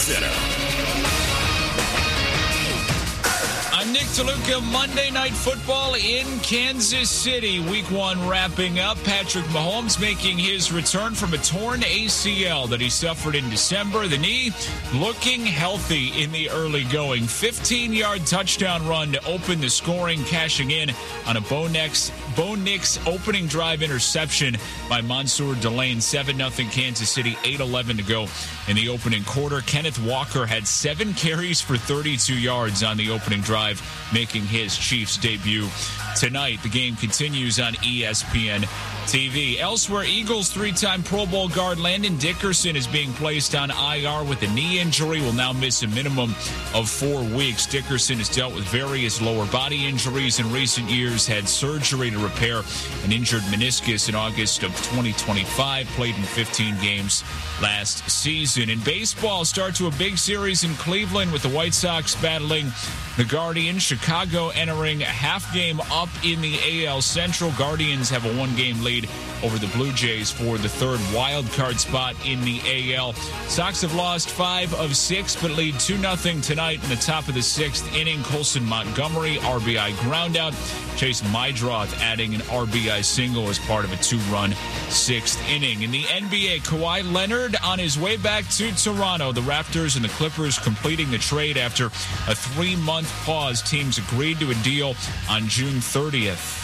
Center. I'm Nick DeLuca. Monday Night Football in Kansas City. Week 1 wrapping up. Patrick Mahomes making his return from a torn ACL that he suffered in December. The knee looking healthy in the early going. 15-yard touchdown run to open the scoring, cashing in on a Bo Nix opening drive interception by Mansour Delane. 7-0 Kansas City, 8:11 to go in the opening quarter. Kenneth Walker had 7 carries for 32 yards on the opening drive, making his Chiefs debut tonight. The game continues on ESPN TV. Elsewhere, Eagles 3-time Pro Bowl guard Landon Dickerson is being placed on IR with a knee injury. Will now miss a minimum of 4 weeks. Dickerson has dealt with various lower body injuries in recent years, had surgery to repair an injured meniscus in August of 2025, played in 15 games last season. In baseball, start to a big series in Cleveland with the White Sox battling the Guardians. Chicago entering a half game up in the AL Central. Guardians have a 1-game lead over the Blue Jays for the 3rd wild card spot in the AL. Sox have lost 5 of 6, but lead 2-0 tonight in the top of the 6th inning. Colson Montgomery, RBI groundout. Chase Mydroth adding an RBI single as part of a 2-run 6th inning. In the NBA, Kawhi Leonard on his way back to Toronto. The Raptors and the Clippers completing the trade after a 3-month pause. Teams agreed to a deal on June 30th.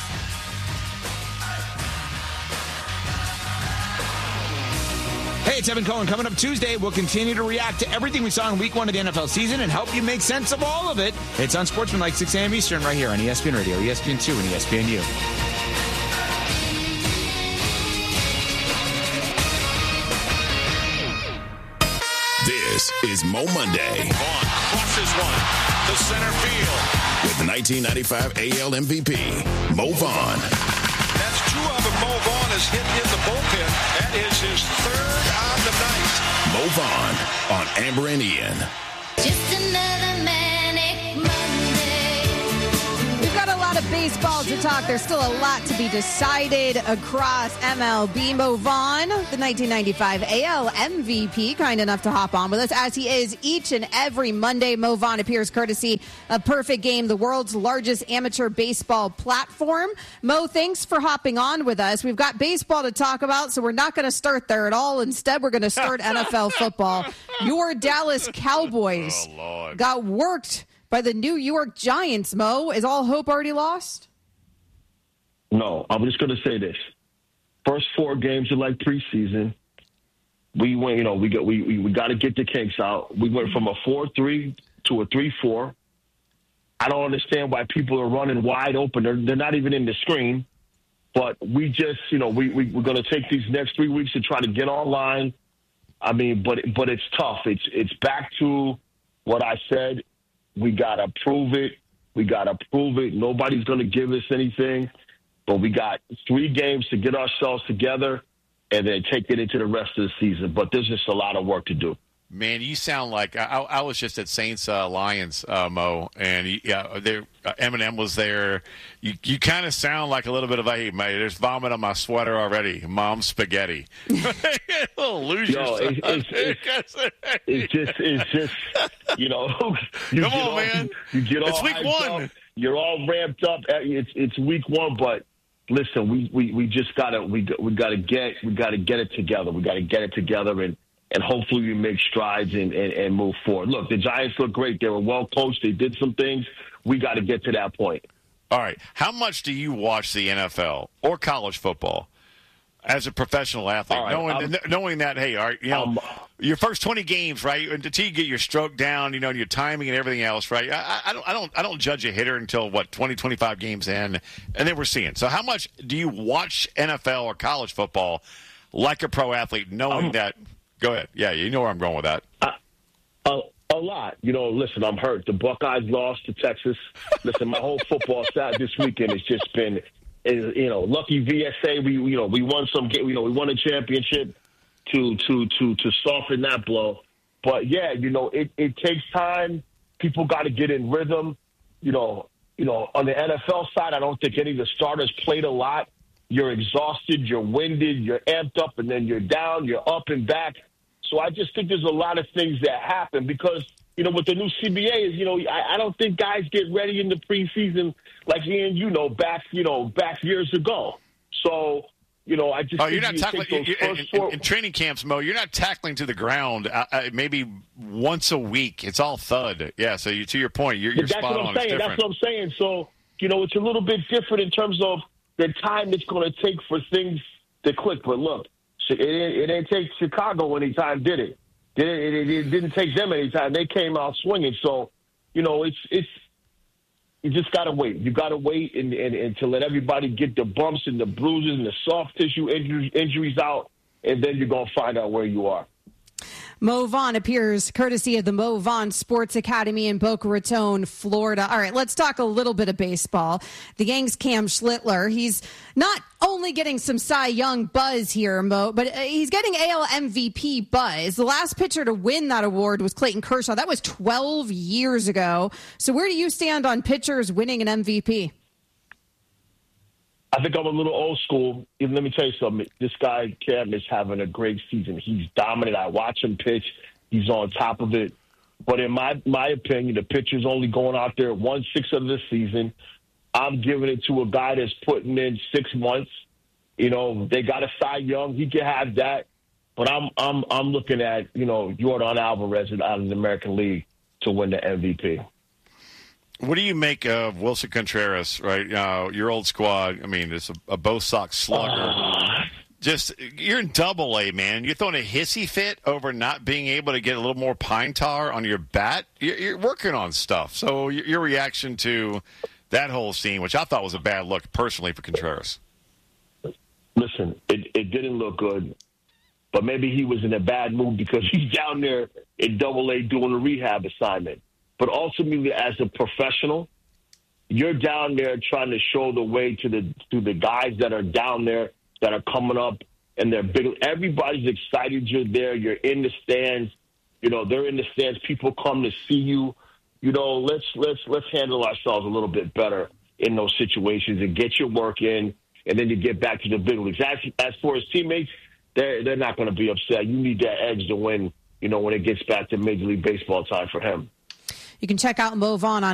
Hey, it's Evan Cohen. Coming up Tuesday, we'll continue to react to everything we saw in Week 1 of the NFL season and help you make sense of all of it. It's Unsportsmanlike, 6 a.m. Eastern, right here on ESPN Radio, ESPN2, and ESPNU. This is Mo Monday. Vaughn crushes one to center field. With 1995 AL MVP, Mo Vaughn. That's 2 of them Mo Vaughn has hit in the bullpen. That is his 3rd on the night. Mo Vaughn on Amber and Ian. Just another manic Monday. We've got a lot of baseball to talk. There's still a lot to be decided across MLB. Mo Vaughn, the 1995 AL MVP, kind enough to hop on with us as he is each and every Monday. Mo Vaughn appears courtesy of Perfect Game, the world's largest amateur baseball platform. Mo, thanks for hopping on with us. We've got baseball to talk about, so we're not going to start there at all. Instead, we're going to start NFL football. Your Dallas Cowboys got worked by the New York Giants. Mo, is all hope already lost? No, I'm just going to say this. First 4 games are like preseason. We went, we got to get the kinks out. We went from a 4-3 to a 3-4. I don't understand why people are running wide open. They're not even in the screen. But we just, we're going to take these next 3 weeks to try to get online. I mean, but it's tough. It's back to what I said. We got to prove it. Nobody's going to give us anything. But we got 3 games to get ourselves together and then take it into the rest of the season. But there's just a lot of work to do. Man, you sound like I was just at Saints Lions, Mo, and Eminem was there. You kind of sound like a little bit of hey, mate, there's vomit on my sweater already. Mom's spaghetti. Lose yourself. It's just Come on, man. You get all it's week 1. Up, you're all ramped up. It's week 1, but listen, we just gotta get it together. We gotta get it together and hopefully we make strides and move forward. Look, the Giants look great. They were well coached. They did some things. We got to get to that point. All right. How much do you watch the NFL or college football as a professional athlete, knowing that, hey, your first 20 games, right, until you get your stroke down, your timing and everything else, right? I don't judge a hitter until 20, 25 games in, and then we're seeing. So how much do you watch NFL or college football like a pro athlete, knowing that? Go ahead. Yeah, you know where I'm going with that. A lot. Listen, I'm hurt. The Buckeyes lost to Texas. Listen, my whole football side this weekend has just been, lucky VSA. We won some game. We won a championship to soften that blow. But yeah, it takes time. People got to get in rhythm. On the NFL side, I don't think any of the starters played a lot. You're exhausted, you're winded, you're amped up, and then you're down, you're up and back. So I just think there's a lot of things that happen because, with the new CBA is, I don't think guys get ready in the preseason like Ian, back years ago. So, I just you're not tackling in training camps, Mo. You're not tackling to the ground maybe once a week. It's all thud. Yeah. So to your point, you're spot on. It's different. That's what I'm saying. So it's a little bit different in terms of the time it's going to take for things to click. But look, it didn't take Chicago any time, did it? It didn't take them any time. They came out swinging. So it's. You just got to wait. You got to wait and to let everybody get the bumps and the bruises and the soft tissue injuries out, and then you're going to find out where you are. Mo Vaughn appears courtesy of the Mo Vaughn Sports Academy in Boca Raton, Florida. All right, let's talk a little bit of baseball. The Yanks' Cam Schlittler, he's not only getting some Cy Young buzz here, Mo, but he's getting AL MVP buzz. The last pitcher to win that award was Clayton Kershaw. That was 12 years ago. So where do you stand on pitchers winning an MVP? I think I'm a little old school. Even let me tell you something. This guy, Cam, is having a great season. He's dominant. I watch him pitch. He's on top of it. But in my opinion, the pitcher's only going out there 1/6 of this season. I'm giving it to a guy that's putting in 6 months. They got a Cy Young. He can have that. But I'm looking at, Yordan Alvarez out of the American League to win the MVP. What do you make of Wilson Contreras, right? Your old squad, I mean, it's a Bo Sox slugger. You're in Double-A, man. You're throwing a hissy fit over not being able to get a little more pine tar on your bat. You're working on stuff. So your reaction to that whole scene, which I thought was a bad look personally for Contreras. Listen, it didn't look good, but maybe he was in a bad mood because he's down there in Double-A doing a rehab assignment. But ultimately, as a professional, you're down there trying to show the way to the guys that are down there that are coming up, and they're big. Everybody's excited you're there. You're in the stands. They're in the stands. People come to see you. Let's handle ourselves a little bit better in those situations and get your work in, and then you get back to the big leagues. As for his teammates, they're not going to be upset. You need that edge to win. When it gets back to Major League Baseball time for him. You can check out Mo Vaughn on